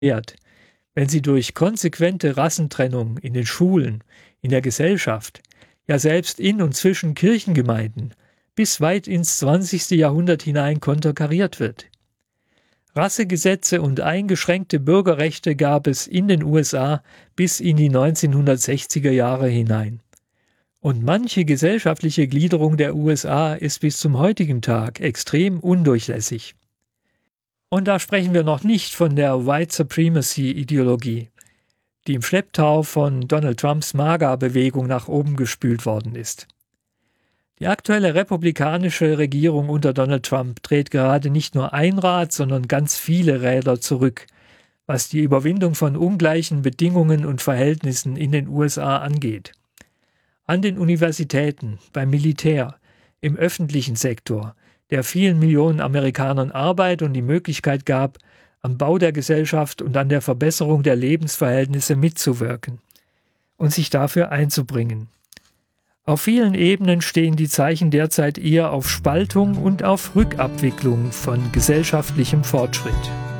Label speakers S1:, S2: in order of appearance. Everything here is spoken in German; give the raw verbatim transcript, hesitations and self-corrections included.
S1: wert, wenn sie durch konsequente Rassentrennung in den Schulen, in der Gesellschaft, ja selbst in und zwischen Kirchengemeinden bis weit ins zwanzigste Jahrhundert hinein konterkariert wird. Rassegesetze und eingeschränkte Bürgerrechte gab es in den U S A bis in die neunzehnhundertsechziger Jahre hinein. Und manche gesellschaftliche Gliederung der U S A ist bis zum heutigen Tag extrem undurchlässig. Und da sprechen wir noch nicht von der White Supremacy-Ideologie, die im Schlepptau von Donald Trumps MAGA-Bewegung nach oben gespült worden ist. Die aktuelle republikanische Regierung unter Donald Trump dreht gerade nicht nur ein Rad, sondern ganz viele Räder zurück, was die Überwindung von ungleichen Bedingungen und Verhältnissen in den U S A angeht. An den Universitäten, beim Militär, im öffentlichen Sektor, der vielen Millionen Amerikanern Arbeit und die Möglichkeit gab, am Bau der Gesellschaft und an der Verbesserung der Lebensverhältnisse mitzuwirken und sich dafür einzubringen. Auf vielen Ebenen stehen die Zeichen derzeit eher auf Spaltung und auf Rückabwicklung von gesellschaftlichem Fortschritt.